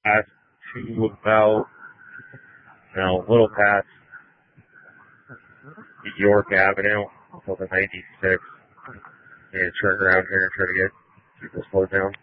past to about, a little past York Avenue until the 96. And turn around here and try to get people slowed down.